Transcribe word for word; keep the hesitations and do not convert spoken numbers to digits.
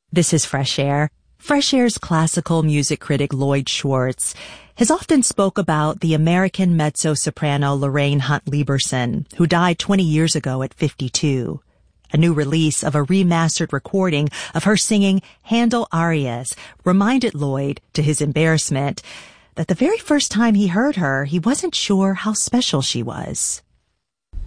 This is Fresh Air. Fresh Air's classical music critic Lloyd Schwartz has often spoke about the American mezzo-soprano Lorraine Hunt Lieberson, who died twenty years ago at fifty-two. A new release of a remastered recording of her singing Handel arias reminded Lloyd, to his embarrassment, that the very first time he heard her, he wasn't sure how special she was.